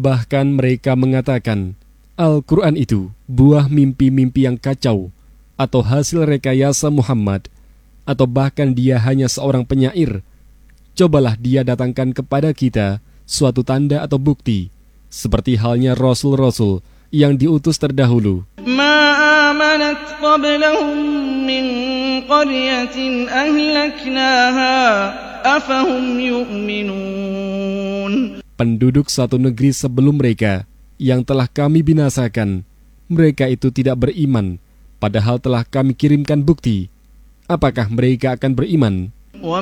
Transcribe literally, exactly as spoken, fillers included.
Bahkan mereka mengatakan, Al-Quran itu buah mimpi-mimpi yang kacau, atau hasil rekayasa Muhammad, atau bahkan dia hanya seorang penyair. Cobalah dia datangkan kepada kita suatu tanda atau bukti, seperti halnya Rasul-Rasul yang diutus terdahulu. Ma amanat qablahum min qaryatin ahlaknaha afahum yu'minun. Penduduk satu negeri sebelum mereka yang telah kami binasakan, mereka itu tidak beriman, padahal telah kami kirimkan bukti. Apakah mereka akan beriman?